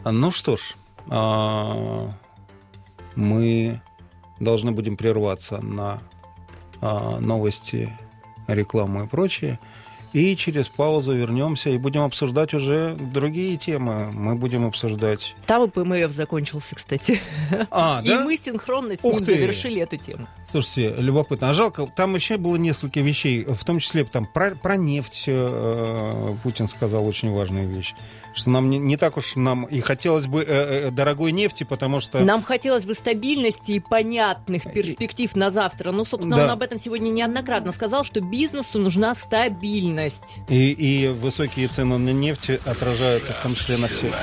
Ну что ж, мы должны будем прерваться на новости, рекламу и прочее. И через паузу вернемся и будем обсуждать уже другие темы. Мы будем обсуждать... Там и ПМФ закончился, кстати. Да? И мы синхронно с ним завершили эту тему. Слушайте, любопытно. А жалко, там еще было несколько вещей, в том числе там, про нефть. Путин сказал очень важную вещь. Что нам не так уж нам и хотелось бы дорогой нефти, потому что... Нам хотелось бы стабильности и понятных перспектив на завтра. Ну, собственно, он об этом сегодня неоднократно сказал, что бизнесу нужна стабильность. И высокие цены на нефть отражаются в том числе на всех.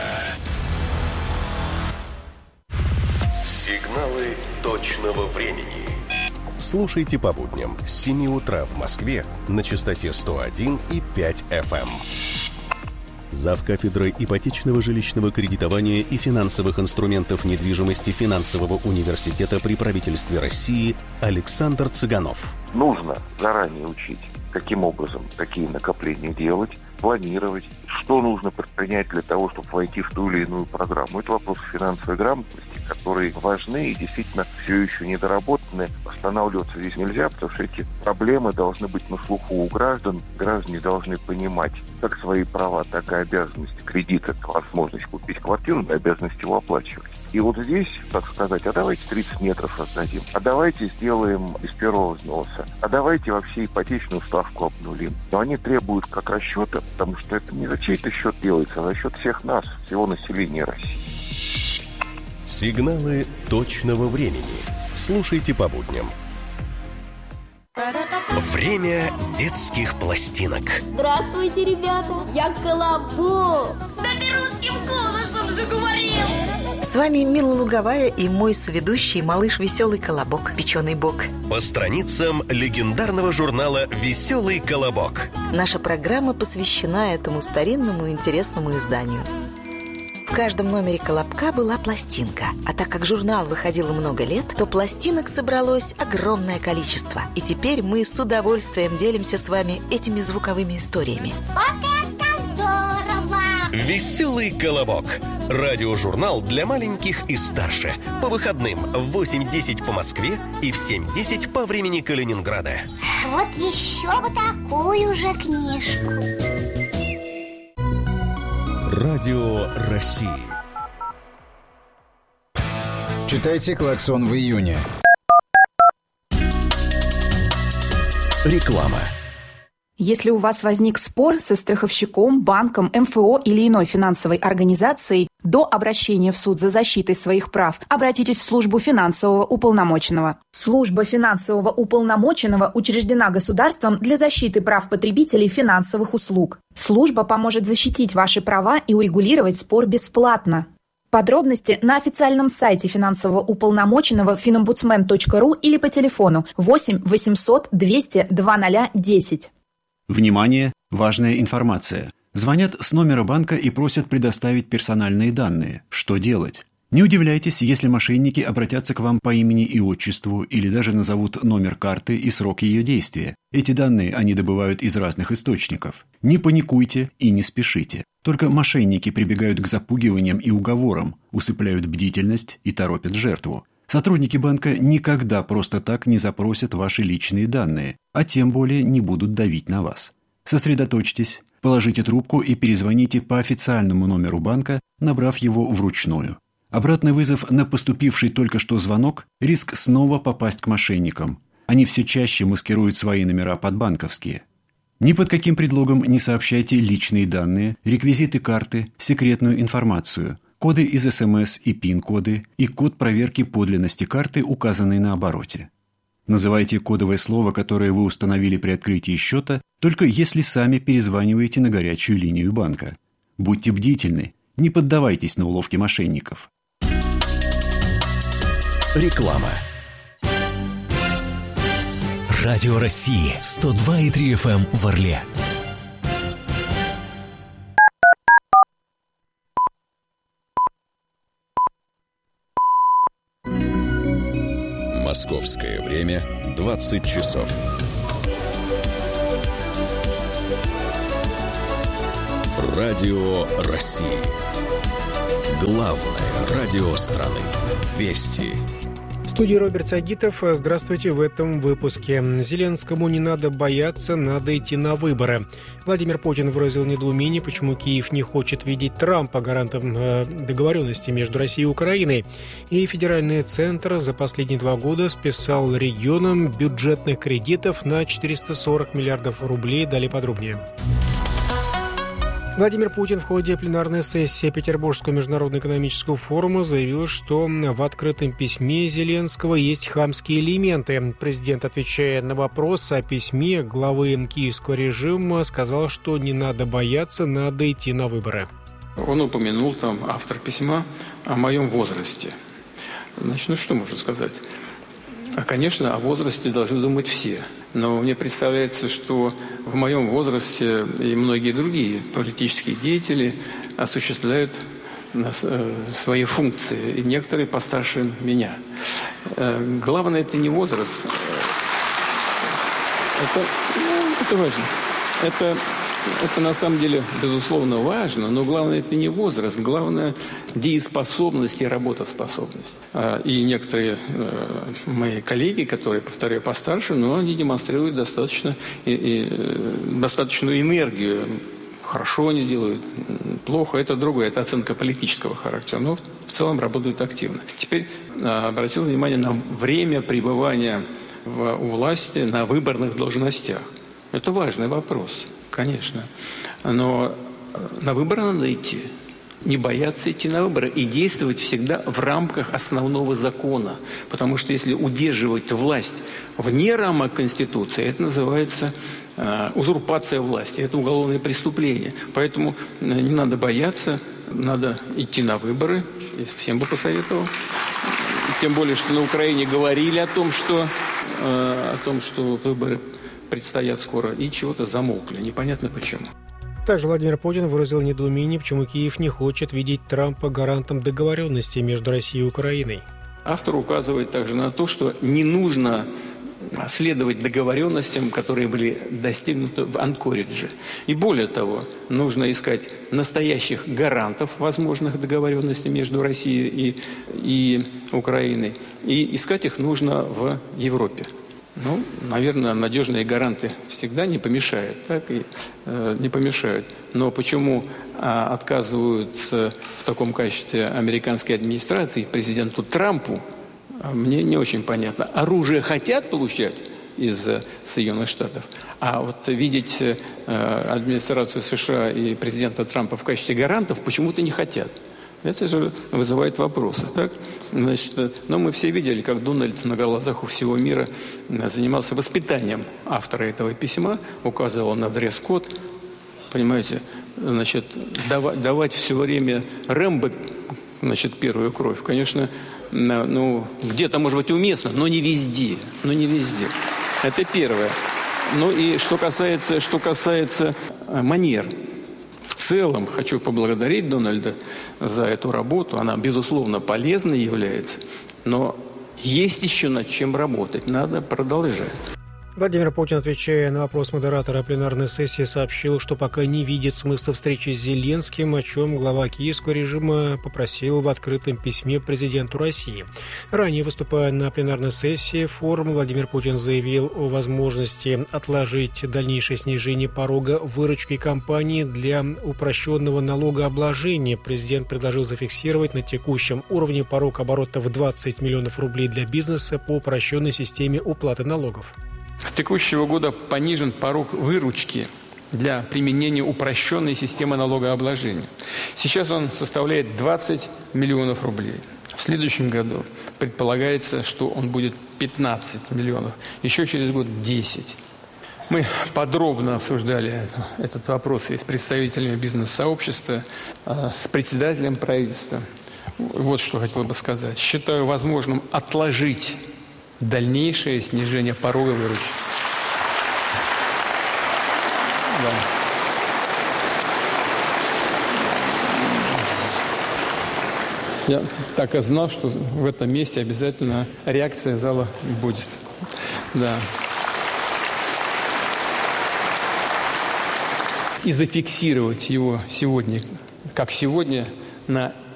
Сигналы точного времени. Слушайте по будням с 7 утра в Москве на частоте 101,5 FM. Завкафедрой ипотечного жилищного кредитования и финансовых инструментов недвижимости Финансового университета при правительстве России Александр Цыганов. Нужно заранее учить, каким образом такие накопления делать, планировать, что нужно предпринять для того, чтобы войти в ту или иную программу. Это вопросы финансовой грамотности, которые важны и действительно все еще недоработаны. Останавливаться здесь нельзя, потому что эти проблемы должны быть на слуху у граждан. Граждане должны понимать как свои права, так и обязанности. Кредит – это возможность купить квартиру, но обязанность его оплачивать. И вот здесь, так сказать, а давайте 30 метров раздадим, а давайте сделаем без первого взноса, а давайте вообще ипотечную ставку обнулим. Но они требуют как расчета, потому что это не за чей-то счет делается, а за счет всех нас, всего населения России. Сигналы точного времени. Слушайте по будням. Время детских пластинок. Здравствуйте, ребята! Я Колобок! Да ты русским голосом заговорил! С вами Мила Луговая и мой соведущий малыш Веселый Колобок, Печеный Бок. По страницам легендарного журнала «Веселый Колобок». Наша программа посвящена этому старинному и интересному изданию. В каждом номере «Колобка» была пластинка. А так как журнал выходил много лет, то пластинок собралось огромное количество. И теперь мы с удовольствием делимся с вами этими звуковыми историями. Вот это здорово! «Веселый Колобок». Радиожурнал для маленьких и старше. По выходным в 8:10 по Москве и в 7:10 по времени Калининграда. Вот еще бы такую же книжку. Радио России. Читайте «Клаксон» в июне. Реклама. Если у вас возник спор со страховщиком, банком, МФО или иной финансовой организацией, до обращения в суд за защитой своих прав обратитесь в службу финансового уполномоченного. Служба финансового уполномоченного учреждена государством для защиты прав потребителей финансовых услуг. Служба поможет защитить ваши права и урегулировать спор бесплатно. Подробности на официальном сайте финансового уполномоченного finомбудсмен.ру или по телефону 8 800 200 2010. Внимание! Важная информация. Звонят с номера банка и просят предоставить персональные данные. Что делать? Не удивляйтесь, если мошенники обратятся к вам по имени и отчеству или даже назовут номер карты и срок ее действия. Эти данные они добывают из разных источников. Не паникуйте и не спешите. Только мошенники прибегают к запугиваниям и уговорам, усыпляют бдительность и торопят жертву. Сотрудники банка никогда просто так не запросят ваши личные данные, а тем более не будут давить на вас. Сосредоточьтесь, положите трубку и перезвоните по официальному номеру банка, набрав его вручную. Обратный вызов на поступивший только что звонок – риск снова попасть к мошенникам. Они все чаще маскируют свои номера под банковские. Ни под каким предлогом не сообщайте личные данные, реквизиты карты, секретную информацию – коды из СМС и ПИН-коды и код проверки подлинности карты, указанный на обороте. Называйте кодовое слово, которое вы установили при открытии счета, только если сами перезваниваете на горячую линию банка. Будьте бдительны, не поддавайтесь на уловки мошенников. Реклама. Радио России 102,3 FM в Орле. Московское время 20 часов. Радио России. Главное радио страны. Вести. В студии Роберт Сагитов. Здравствуйте в этом выпуске. Зеленскому не надо бояться, надо идти на выборы. Владимир Путин выразил недоумение, почему Киев не хочет видеть Трампа гарантом договоренности между Россией и Украиной. И федеральный центр за последние 2 года списал регионам бюджетных кредитов на 440 миллиардов рублей. Далее подробнее. Владимир Путин в ходе пленарной сессии Петербургского международного экономического форума заявил, что в открытом письме Зеленского есть хамские элементы. Президент, отвечая на вопрос о письме главы киевского режима, сказал, что не надо бояться, надо идти на выборы. Он упомянул там, автор письма, о моем возрасте. Значит, что можно сказать? Конечно, о возрасте должны думать все. Но мне представляется, что в моем возрасте и многие другие политические деятели осуществляют свои функции, и некоторые постарше меня. Главное, это не возраст. Это важно. Это на самом деле, безусловно, важно, но главное это не возраст, главное дееспособность и работоспособность. И некоторые мои коллеги, которые, повторяю, постарше, но они демонстрируют достаточную энергию. Хорошо они делают, плохо, это другое, это оценка политического характера, но в целом работают активно. Теперь обратил внимание на время пребывания у власти на выборных должностях. Это важный вопрос. Конечно. Но на выборы надо идти. Не бояться идти на выборы и действовать всегда в рамках основного закона. Потому что если удерживать власть вне рамок Конституции, это называется узурпация власти. Это уголовное преступление. Поэтому не надо бояться, надо идти на выборы. И всем бы посоветовал. Тем более, что на Украине говорили о том, что выборы предстоят скоро, и чего-то замолкли. Непонятно почему. Также Владимир Путин выразил недоумение, почему Киев не хочет видеть Трампа гарантом договоренности между Россией и Украиной. Автор указывает также на то, что не нужно следовать договоренностям, которые были достигнуты в Анкоридже. И более того, нужно искать настоящих гарантов возможных договоренностей между Россией и Украиной. И искать их нужно в Европе. Ну, наверное, надежные гаранты всегда не помешают, не помешают. Но почему отказываются в таком качестве американской администрации президенту Трампу, мне не очень понятно. Оружие хотят получать из Соединенных Штатов, а вот видеть администрацию США и президента Трампа в качестве гарантов почему-то не хотят. Это же вызывает вопросы, так? Значит, но мы все видели, как Дональд на глазах у всего мира занимался воспитанием автора этого письма, указывал на дресс-код, понимаете, значит, давать все время Рэмбо, значит, первую кровь, конечно, ну, где-то, может быть, уместно, но не везде, Это первое. Ну и что касается манер. В целом хочу поблагодарить Дональда за эту работу. Она, безусловно, полезной является, но есть еще над чем работать. Надо продолжать. Владимир Путин, отвечая на вопрос модератора пленарной сессии, сообщил, что пока не видит смысла встречи с Зеленским, о чем глава киевского режима попросил в открытом письме президенту России. Ранее, выступая на пленарной сессии форума, Владимир Путин заявил о возможности отложить дальнейшее снижение порога выручки компании для упрощенного налогообложения. Президент предложил зафиксировать на текущем уровне порог оборота в 20 миллионов рублей для бизнеса по упрощенной системе уплаты налогов. С текущего года понижен порог выручки для применения упрощенной системы налогообложения. Сейчас он составляет 20 миллионов рублей. В следующем году предполагается, что он будет 15 миллионов. Еще через год 10. Мы подробно обсуждали этот вопрос и с представителями бизнес-сообщества, с председателем правительства. Вот что хотел бы сказать. Считаю возможным отложить дальнейшее снижение порога выручки. Да. Я так и знал, что в этом месте обязательно реакция зала будет. Да. И зафиксировать его сегодня, как сегодня, на